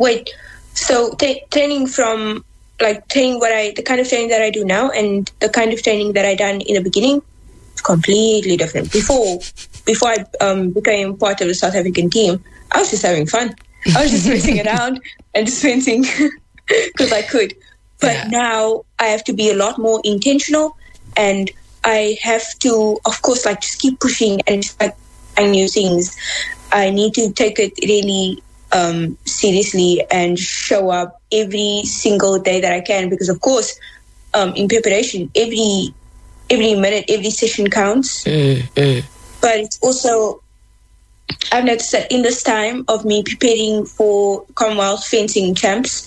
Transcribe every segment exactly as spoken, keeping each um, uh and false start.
wait, so t- training from, like, training what I, the kind of training that I do now and the kind of training that I done in the beginning, it's completely different. Before, before I um, became part of the South African team, I was just having fun. I was just messing around and just fencing because I could. But yeah. now I have to be a lot more intentional, and I have to, of course, like, just keep pushing and just, like, trying new things. I need to take it really um, seriously and show up every single day that I can, because, of course, um, in preparation, every every minute, every session counts. Mm, mm. But it's also, I've noticed that in this time of me preparing for Commonwealth fencing champs,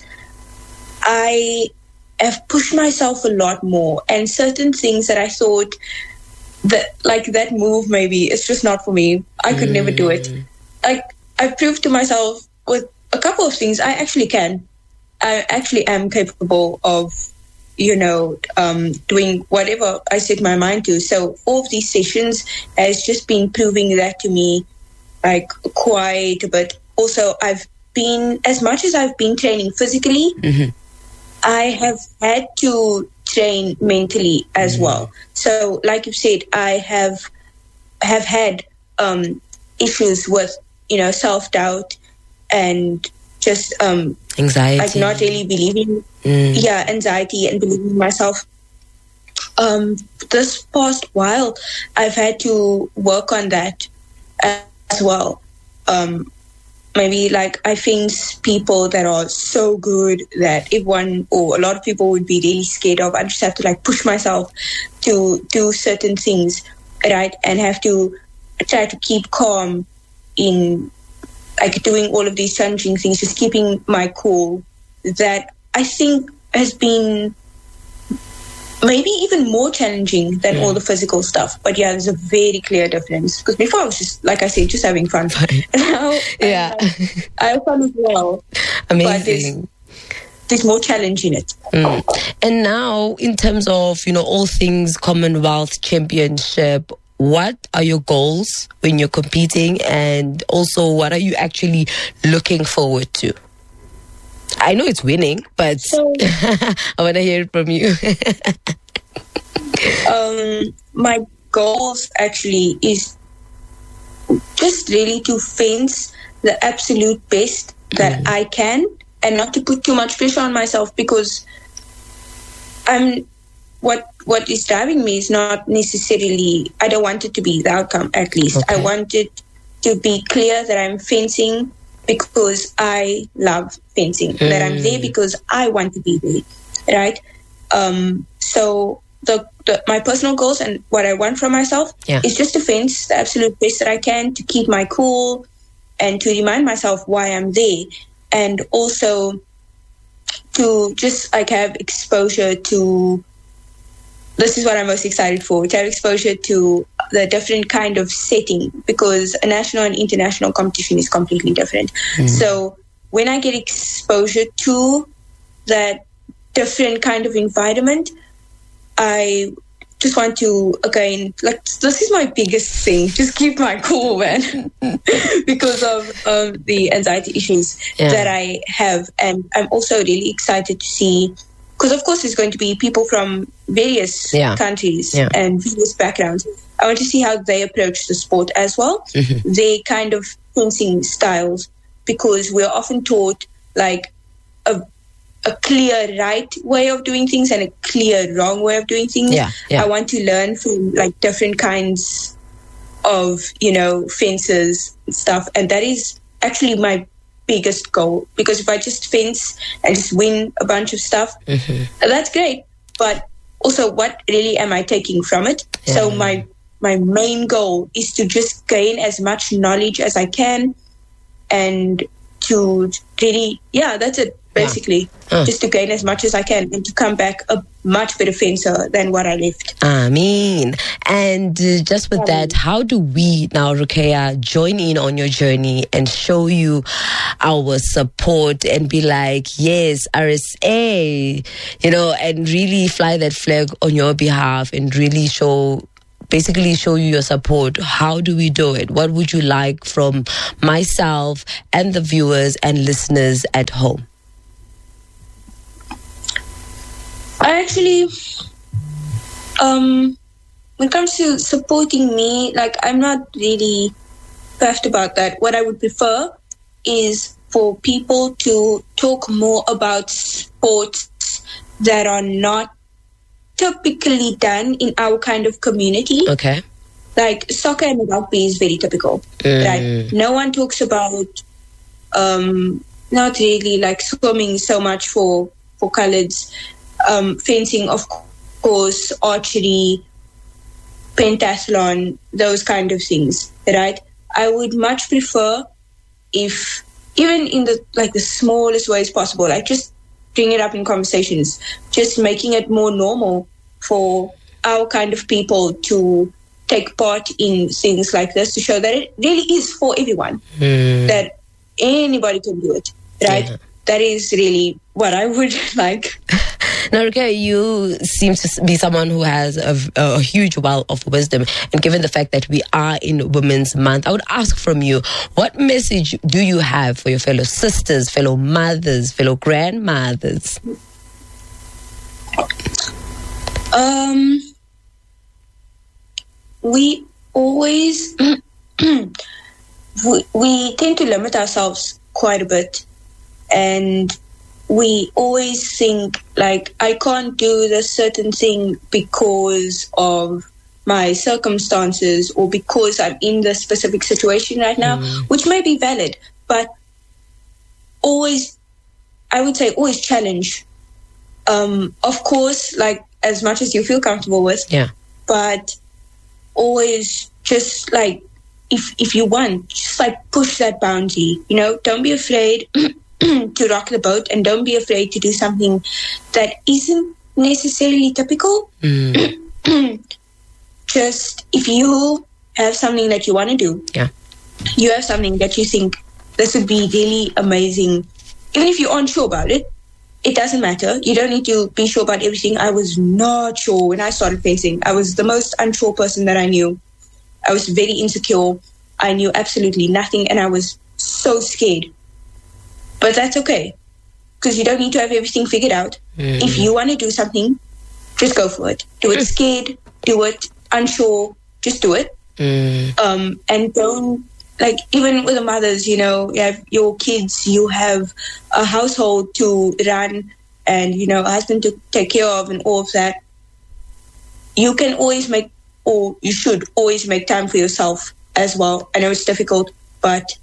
I have pushed myself a lot more, and certain things that I thought that, like, that move, maybe it's just not for me. I could mm. never do it. Like, I've proved to myself with a couple of things I actually can. I actually am capable of, you know, um, doing whatever I set my mind to. So all of these sessions has just been proving that to me, like, quite a bit. Also, I've been, as much as I've been training physically, mm-hmm. I have had to train mentally as mm-hmm. well. So, like you said, I have have had um, issues with, you know, self-doubt and just um, anxiety, like not really believing, mm. yeah, anxiety and believing in myself. Um, this past while, I've had to work on that as well. Um, maybe like I face people that are so good that everyone or a lot of people would be really scared of. I just have to, like, push myself to do certain things, right, and have to try to keep calm in, like, doing all of these challenging things, just keeping my cool. That I think has been maybe even more challenging than mm. all the physical stuff. But yeah, there's a very clear difference, because before I was just, like I said, just having fun. And now yeah, I, I have fun as well. Amazing. But there's, there's more challenge in it. Mm. And now, in terms of, you know, all things Commonwealth Championship, what are your goals when you're competing, and also what are you actually looking forward to? I know it's winning, but so, I want to hear it from you. um, my goals actually is just really to fence the absolute best that mm. I can, and not to put too much pressure on myself, because I'm what what is driving me is not necessarily, I don't want it to be the outcome, at least. Okay. I want it to be clear that I'm fencing because I love fencing, mm. that I'm there because I want to be there, right? Um, so the, the my personal goals and what I want from myself yeah. is just to fence the absolute best that I can, to keep my cool and to remind myself why I'm there, and also to just, like, have exposure to, this is what I'm most excited for, to have exposure to the different kind of setting, because a national and international competition is completely different. Mm. So when I get exposure to that different kind of environment, I just want to, again, like, this is my biggest thing, just keep my cool, man, because of um, the anxiety issues yeah. that I have. And I'm also really excited to see, because of course there's going to be people from various yeah. countries yeah. and various backgrounds. I want to see how they approach the sport as well, mm-hmm. their kind of fencing styles, because we're often taught, like, a a clear right way of doing things and a clear wrong way of doing things. Yeah, yeah. I want to learn from, like, different kinds of, you know, fences and stuff, and that is actually my biggest goal, because if I just fence and just win a bunch of stuff, mm-hmm. that's great, but also what really am I taking from it? Yeah. So my my main goal is to just gain as much knowledge as I can, and to really, yeah, that's it, basically. Yeah. Uh. Just to gain as much as I can and to come back a much better fencer than what I left. I mean, and uh, just with that, how do we now, Ruqayya, join in on your journey and show you our support and be like, yes, R S A, you know, and really fly that flag on your behalf and really show basically show you your support, how do we do it? What would you like from myself and the viewers and listeners at home? I actually, um, when it comes to supporting me, like, I'm not really fussed about that. What I would prefer is for people to talk more about sports that are not typically done in our kind of community. Okay. Like soccer and rugby is very typical. Mm. Right? No one talks about, um, not really like swimming so much for, for coloreds, um, fencing, of course, archery, pentathlon, those kind of things, right? I would much prefer if, even in the like the smallest ways possible, like just bring it up in conversations, just making it more normal for our kind of people to take part in things like this, to show that it really is for everyone, mm. that anybody can do it, right? Yeah. That is really what I would like. Now, Ruqayyah, you seem to be someone who has a, a huge wealth of wisdom. And given the fact that we are in Women's Month, I would ask from you, what message do you have for your fellow sisters, fellow mothers, fellow grandmothers? Um, we always, we, we tend to limit ourselves quite a bit. And we always think, like, I can't do this certain thing because of my circumstances or because I'm in this specific situation right now, mm. which may be valid, but always, I would say, always challenge. Um, of course, like, as much as you feel comfortable with, yeah. but always just, like, if if you want, just, like, push that boundary, you know, don't be afraid to rock the boat, and don't be afraid to do something that isn't necessarily typical. Mm. Just if you have something that you want to do, yeah, you have something that you think this would be really amazing, even if you aren't sure about it, it doesn't matter. You don't need to be sure about everything. I was not sure when I started fencing. I was the most unsure person that I knew. I was very insecure. I knew absolutely nothing, and I was so scared. But that's okay, because you don't need to have everything figured out. Mm. If you want to do something, just go for it. Do it scared, do it unsure, just do it. Mm. Um, and don't, like, even with the mothers, you know, you have your kids, you have a household to run and, you know, a husband to take care of and all of that. You can always make, or you should always make time for yourself as well. I know it's difficult, but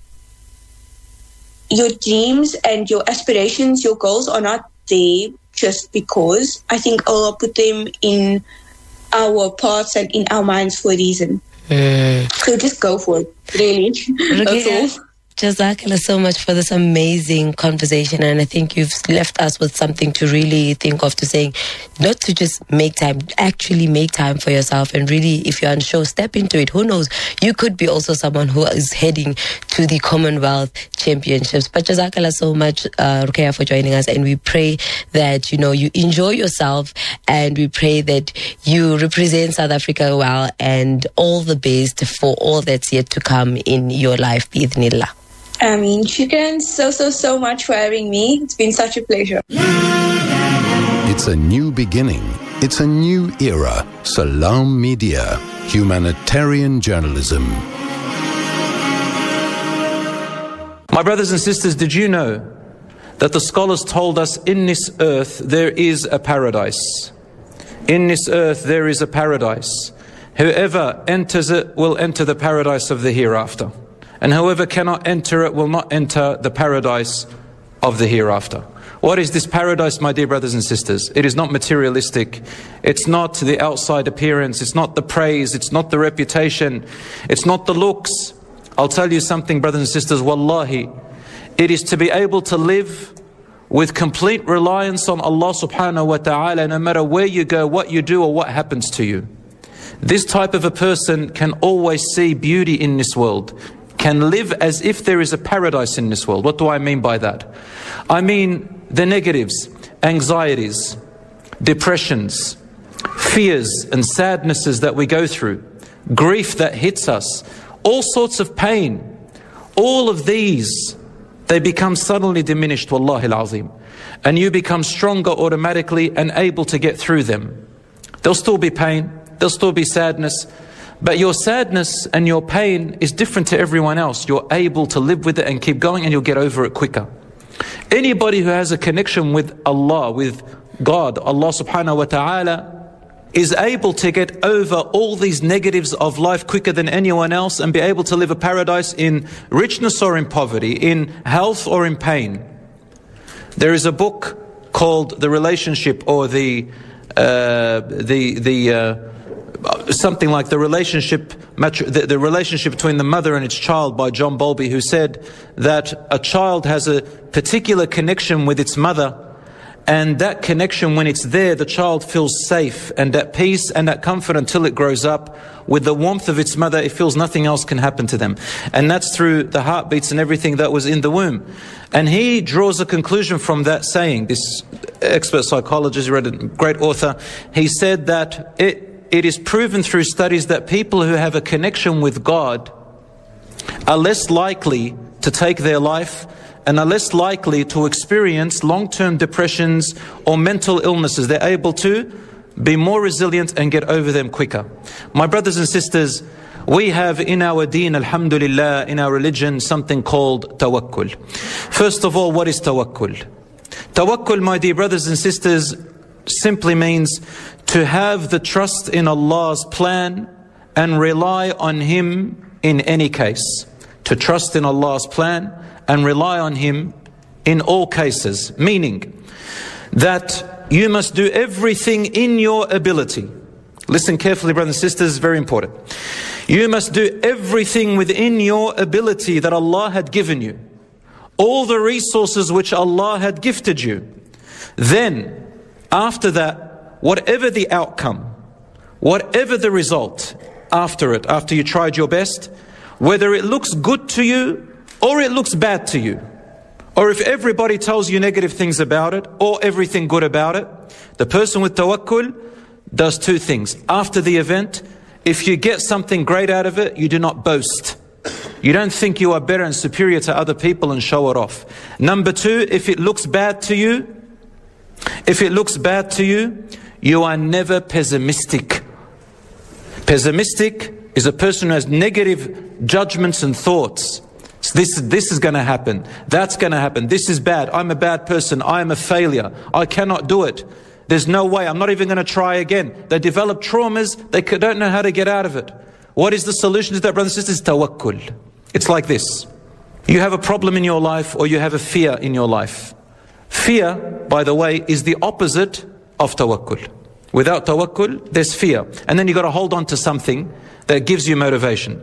your dreams and your aspirations, your goals are not there just because. I think Allah put them in our paths and in our minds for a reason. Mm. So just go for it, really. That's all. Jazakallah so much for this amazing conversation, and I think you've left us with something to really think of, to saying not to just make time, actually make time for yourself, and really, if you're unsure, step into it. Who knows, you could be also someone who is heading to the Commonwealth Championships. But Jazakallah so much, uh, Ruqayyah, for joining us, and we pray that, you know, you enjoy yourself, and we pray that you represent South Africa well, and all the best for all that's yet to come in your life, bi'idhnillah. I mean, shukran so, so, so much for having me. It's been such a pleasure. It's a new beginning. It's a new era. Salam Media, humanitarian journalism. My brothers and sisters, did you know that the scholars told us in this earth there is a paradise? In this earth there is a paradise. Whoever enters it will enter the paradise of the hereafter. And whoever cannot enter it will not enter the paradise of the hereafter. What is this paradise, my dear brothers and sisters? It is not materialistic. It's not the outside appearance. It's not the praise. It's not the reputation. It's not the looks. I'll tell you something, brothers and sisters, wallahi. It is to be able to live with complete reliance on Allah subhanahu wa ta'ala, no matter where you go, what you do, or what happens to you. This type of a person can always see beauty in this world, can live as if there is a paradise in this world. What do I mean by that? I mean the negatives, anxieties, depressions, fears and sadnesses that we go through, grief that hits us, all sorts of pain, all of these, they become suddenly diminished, wallahi al-azim. And you become stronger automatically and able to get through them. There'll still be pain, there'll still be sadness, but your sadness and your pain is different to everyone else. You're able to live with it and keep going, and you'll get over it quicker. Anybody who has a connection with Allah, with God, Allah subhanahu wa ta'ala, is able to get over all these negatives of life quicker than anyone else and be able to live a paradise in richness or in poverty, in health or in pain. There is a book called The Relationship, or the uh, the the uh, something like the relationship the, the relationship between the mother and its child, by John Bowlby, who said that a child has a particular connection with its mother, and that connection, when it's there, the child feels safe and at peace and at comfort until it grows up. With the warmth of its mother, it feels nothing else can happen to them. And that's through the heartbeats and everything that was in the womb. And he draws a conclusion from that saying, this expert psychologist, read a great author, he said that it, it is proven through studies that people who have a connection with God are less likely to take their life and are less likely to experience long-term depressions or mental illnesses. They're able to be more resilient and get over them quicker. My brothers and sisters, we have in our deen, alhamdulillah, in our religion, something called tawakkul. First of all, what is tawakkul? Tawakkul, my dear brothers and sisters, simply means to have the trust in Allah's plan and rely on Him in any case. To trust in Allah's plan and rely on Him in all cases. Meaning that you must do everything in your ability. Listen carefully, brothers and sisters, very important. You must do everything within your ability that Allah had given you. All the resources which Allah had gifted you. Then, after that, whatever the outcome, whatever the result after it, after you tried your best, whether it looks good to you or it looks bad to you, or if everybody tells you negative things about it or everything good about it, the person with tawakkul does two things. After the event, if you get something great out of it, you do not boast. You don't think you are better and superior to other people and show it off. Number two, if it looks bad to you, if it looks bad to you, you are never pessimistic. Pessimistic is a person who has negative judgments and thoughts. So this, this is going to happen. That's going to happen. This is bad. I'm a bad person. I'm a failure. I cannot do it. There's no way. I'm not even going to try again. They develop traumas. They don't know how to get out of it. What is the solution to that, brothers and sisters? Tawakkul. It's like this. You have a problem in your life, or you have a fear in your life. Fear, by the way, is the opposite of tawakkul. Without tawakkul, there's fear. And then you've got to hold on to something that gives you motivation.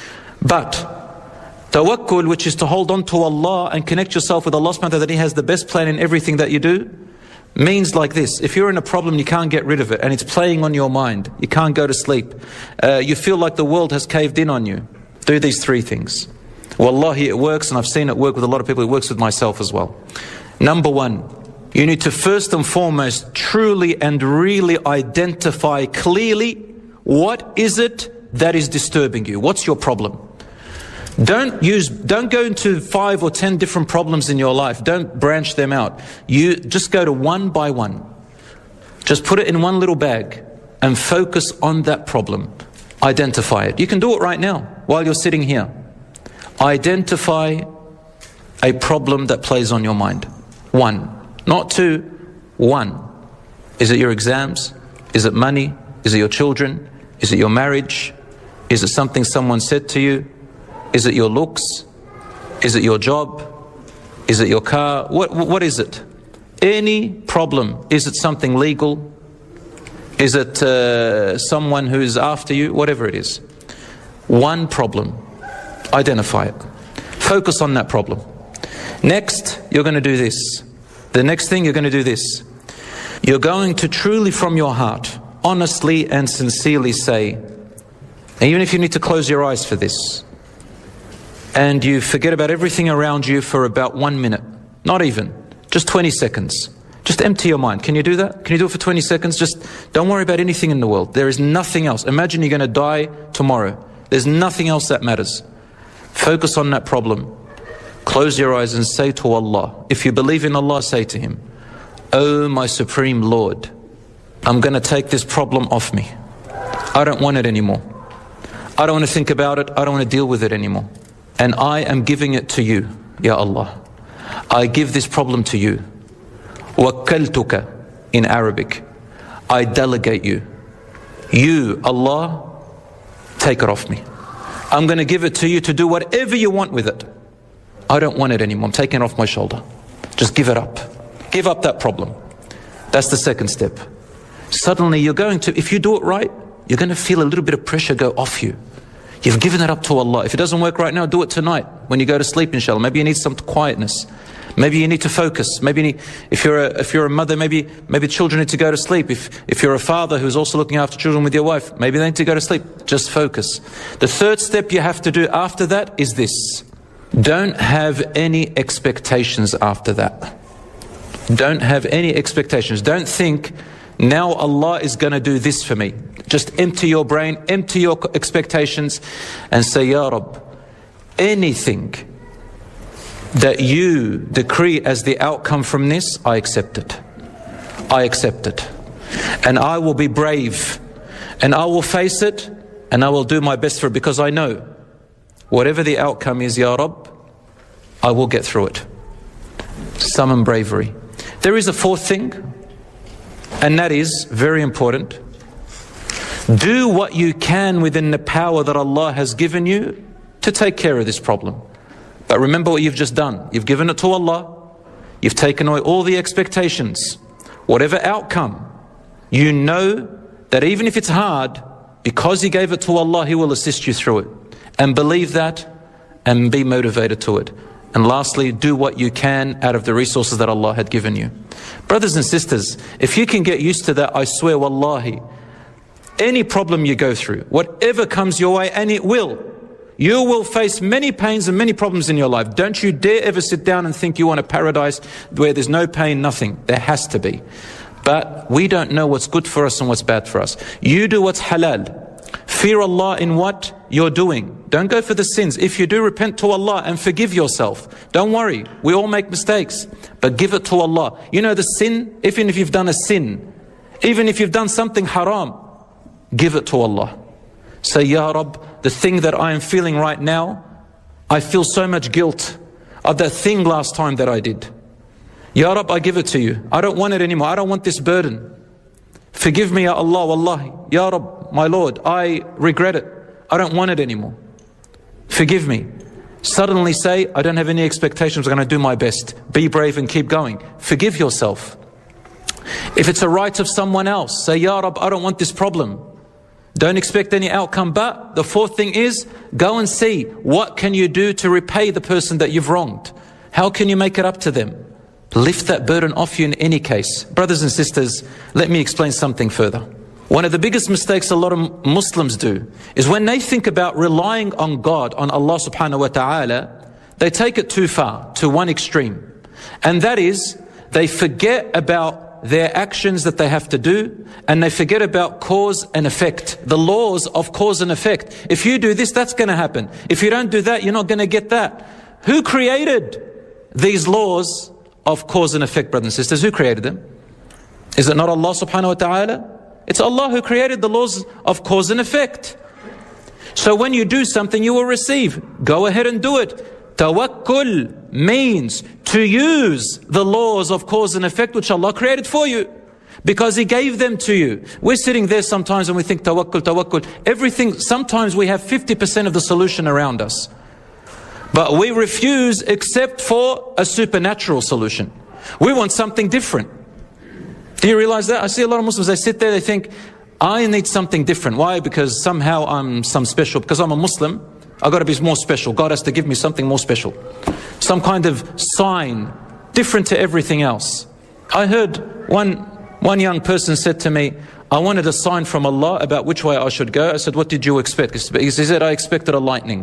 But tawakkul, which is to hold on to Allah and connect yourself with Allah subhanahu wa ta'ala, that He has the best plan in everything that you do, means like this. If you're in a problem, you can't get rid of it, and it's playing on your mind, you can't go to sleep, uh, you feel like the world has caved in on you, do these three things. Wallahi, it works, and I've seen it work with a lot of people. It works with myself as well. Number one, you need to first and foremost truly and really identify clearly what is it that is disturbing you. What's your problem? Don't use, don't go into five or ten different problems in your life. Don't branch them out. You just go to one by one. Just put it in one little bag and focus on that problem. Identify it. You can do it right now while you're sitting here. Identify a problem that plays on your mind. One. Not two. One. Is it your exams? Is it money? Is it your children? Is it your marriage? Is it something someone said to you? Is it your looks? Is it your job? Is it your car? What, what is it? Any problem. Is it something legal? Is it uh, someone who's after you? Whatever it is. One problem. Identify it. Focus on that problem. Next, you're going to do this. The next thing, you're going to do this. You're going to truly from your heart, honestly and sincerely say, and even if you need to close your eyes for this, and you forget about everything around you for about one minute, not even, just twenty seconds. Just empty your mind. Can you do that? Can you do it for twenty seconds? Just don't worry about anything in the world. There is nothing else. Imagine you're going to die tomorrow. There's nothing else that matters. Focus on that problem. Close your eyes and say to Allah, if you believe in Allah, say to Him, "Oh my Supreme Lord, I'm going to take this problem off me. I don't want it anymore. I don't want to think about it. I don't want to deal with it anymore. And I am giving it to you, Ya Allah. I give this problem to you. Wakkaltuka in Arabic. I delegate you. You, Allah, take it off me. I'm going to give it to you to do whatever you want with it. I don't want it anymore. I'm taking it off my shoulder. Just give it up. Give up that problem." That's the second step. Suddenly you're going to, if you do it right, you're going to feel a little bit of pressure go off you. You've given it up to Allah. If it doesn't work right now, do it tonight when you go to sleep, inshallah. Maybe you need some quietness. Maybe you need to focus. Maybe you need, if you're a, if you're a mother, maybe maybe children need to go to sleep. If if you're a father who's also looking after children with your wife, maybe they need to go to sleep. Just focus. The third step you have to do after that is this. Don't have any expectations after that. Don't have any expectations. Don't think, now Allah is going to do this for me. Just empty your brain, empty your expectations and say, "Ya Rabb, anything that you decree as the outcome from this, I accept it. I accept it. And I will be brave. And I will face it. And I will do my best for it. Because I know, whatever the outcome is, Ya Rabb, I will get through it." Summon bravery. There is a fourth thing. And that is very important. Do what you can within the power that Allah has given you to take care of this problem. But remember what you've just done. You've given it to Allah. You've taken away all the expectations. Whatever outcome, you know that even if it's hard, because you gave it to Allah, He will assist you through it. And believe that and be motivated to it. And lastly, do what you can out of the resources that Allah had given you. Brothers and sisters, if you can get used to that, I swear, wallahi, any problem you go through, whatever comes your way, and it will, you will face many pains and many problems in your life. Don't you dare ever sit down and think you want a paradise where there's no pain, nothing. There has to be. But we don't know what's good for us and what's bad for us. You do what's halal. Fear Allah in what you're doing. Don't go for the sins. If you do, repent to Allah and forgive yourself. Don't worry. We all make mistakes. But give it to Allah. You know the sin, even if you've done a sin, even if you've done something haram, give it to Allah. Say, "Ya Rabb, the thing that I am feeling right now, I feel so much guilt of that thing last time that I did. Ya Rabb, I give it to you. I don't want it anymore. I don't want this burden. Forgive me, Ya Allah, wallahi. Ya Rabb, my Lord, I regret it. I don't want it anymore. Forgive me." Suddenly say, "I don't have any expectations. I'm going to do my best." Be brave and keep going. Forgive yourself. If it's a right of someone else, say, "Ya Rabb, I don't want this problem." Don't expect any outcome. But the fourth thing is, go and see what can you do to repay the person that you've wronged. How can you make it up to them? Lift that burden off you in any case. Brothers and sisters, let me explain something further. One of the biggest mistakes a lot of Muslims do is when they think about relying on God, on Allah subhanahu wa ta'ala, they take it too far, to one extreme. And that is, they forget about their actions that they have to do, and they forget about cause and effect, the laws of cause and effect. If you do this, that's going to happen. If you don't do that, you're not going to get that. Who created these laws of cause and effect, brothers and sisters? Who created them? Is it not Allah subhanahu wa ta'ala? It's Allah who created the laws of cause and effect. So when you do something, you will receive. Go ahead and do it. Tawakkul means to use the laws of cause and effect which Allah created for you, because He gave them to you. We're sitting there sometimes and we think tawakkul, tawakkul. Everything, sometimes we have fifty percent of the solution around us. But we refuse except for a supernatural solution. We want something different. Do you realize that? I see a lot of Muslims, they sit there, they think, I need something different. Why? Because somehow I'm some special. Because I'm a Muslim, I've got to be more special. God has to give me something more special. Some kind of sign, different to everything else. I heard one, one young person said to me, I wanted a sign from Allah about which way I should go. I said, what did you expect? He said, I expected a lightning.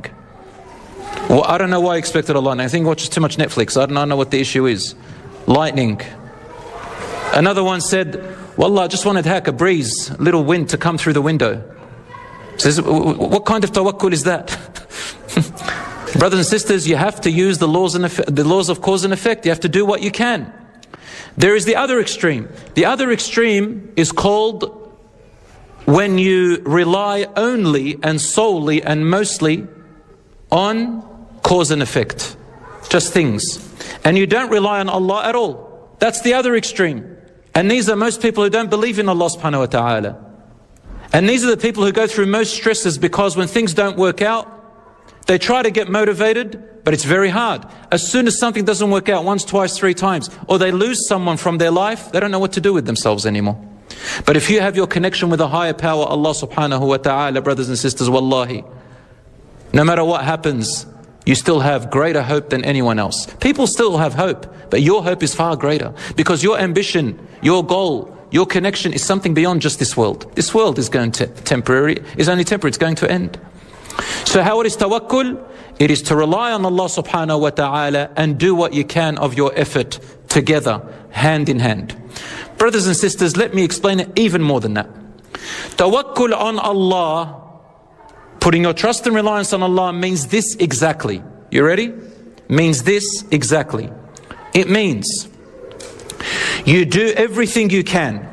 Well, I don't know why I expected a lightning. I think he watches too much Netflix. I don't, I don't know what the issue is. Lightning. Another one said, Wallah, I just wanted to hack a breeze, a little wind to come through the window. Says, what kind of tawakkul is that? Brothers and sisters, you have to use the laws, and the laws of cause and effect. You have to do what you can. There is the other extreme. The other extreme is called when you rely only and solely and mostly on cause and effect. Just things. And you don't rely on Allah at all. That's the other extreme. And these are most people who don't believe in Allah subhanahu wa ta'ala. And these are the people who go through most stresses, because when things don't work out, they try to get motivated, but it's very hard. As soon as something doesn't work out once, twice, three times, or they lose someone from their life, they don't know what to do with themselves anymore. But if you have your connection with a higher power, Allah subhanahu wa ta'ala, brothers and sisters, wallahi, no matter what happens, you still have greater hope than anyone else. People still have hope, but your hope is far greater, because your ambition, your goal, your connection is something beyond just this world. This world is going to temporary, is only temporary, it's going to end. So how it is tawakkul? It is to rely on Allah subhanahu wa ta'ala and do what you can of your effort together, hand in hand. Brothers and sisters, let me explain it even more than that. Tawakkul on Allah, putting your trust and reliance on Allah, means this exactly. You ready? Means this exactly. It means you do everything you can.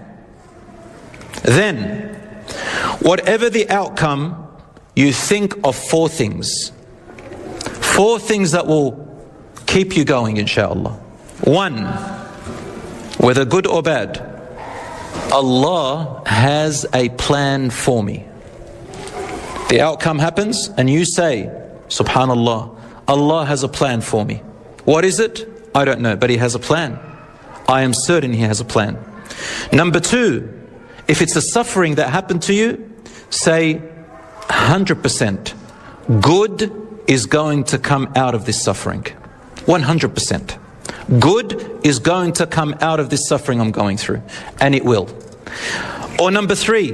Then, whatever the outcome, you think of four things. Four things that will keep you going, inshallah. One, whether good or bad, Allah has a plan for me. The outcome happens and you say, Subhanallah, Allah has a plan for me. What is it? I don't know, but He has a plan. I am certain He has a plan. Number two, if it's a suffering that happened to you, say one hundred percent good is going to come out of this suffering. one hundred percent. Good is going to come out of this suffering I'm going through. And it will. Or number three,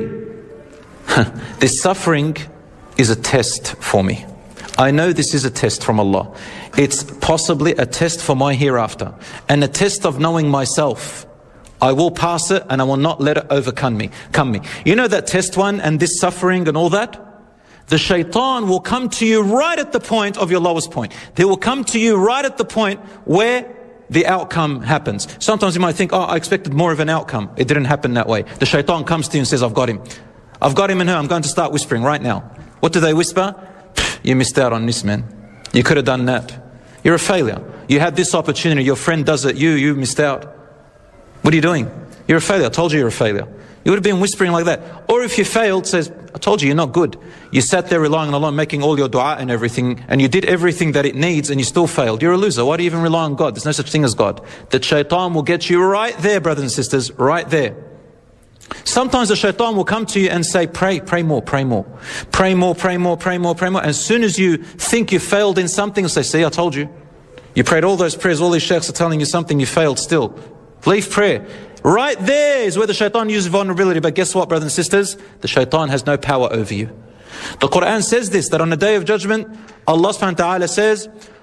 this suffering is a test for me. I know this is a test from Allah. It's possibly a test for my hereafter, and a test of knowing myself. I will pass it and I will not let it overcome me. Come me. You know that test one and this suffering and all that? The shaitan will come to you right at the point of your lowest point. They will come to you right at the point where the outcome happens. Sometimes you might think, oh, I expected more of an outcome. It didn't happen that way. The shaitan comes to you and says, I've got him. I've got him and her. I'm going to start whispering right now. What do they whisper? You missed out on this, man. You could have done that. You're a failure. You had this opportunity. Your friend does it. You, you missed out. What are you doing? You're a failure. I told you you're a failure. You would have been whispering like that. Or if you failed, says, I told you you're not good. You sat there relying on Allah, making all your dua and everything, and you did everything that it needs and you still failed. You're a loser. Why do you even rely on God? There's no such thing as God. The shaitan will get you right there, brothers and sisters, right there. Sometimes the shaitan will come to you and say, pray, pray more, pray more. Pray more, pray more, pray more, pray more. As soon as you think you failed in something, he'll say, see, I told you. You prayed all those prayers, all these sheikhs are telling you something, you failed still. Leave prayer. Right there is where the shaitan uses vulnerability. But guess what, brothers and sisters? The shaitan has no power over you. The Quran says this, that on the day of judgment, Allah subhanahu wa ta'ala says,